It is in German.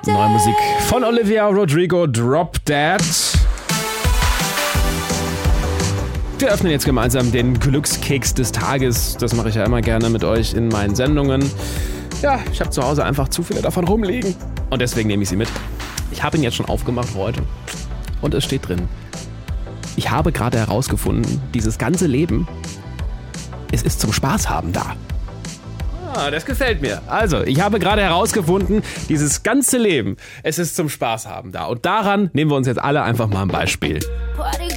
Neue Musik von Olivia Rodrigo, Drop Dead. Wir öffnen jetzt gemeinsam den Glückskeks des Tages. Das mache ich ja immer gerne mit euch in meinen Sendungen. Ja, ich habe zu Hause einfach zu viele davon rumliegen. Und deswegen nehme ich sie mit. Ich habe ihn jetzt schon aufgemacht heute. Und es steht drin: Ich habe gerade herausgefunden, dieses ganze Leben, es ist zum Spaß haben da. Ah, das gefällt mir. Also, ich habe gerade herausgefunden, dieses ganze Leben, es ist zum Spaß haben da. Und daran nehmen wir uns jetzt alle einfach mal ein Beispiel.